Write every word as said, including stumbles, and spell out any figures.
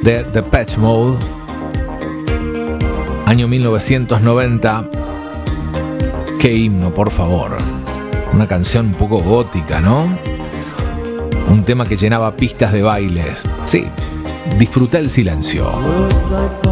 de Depeche Mode, año mil novecientos noventa. Qué himno, por favor. Una canción un poco gótica, ¿no? Un tema que llenaba pistas de bailes. Sí, disfruta el silencio.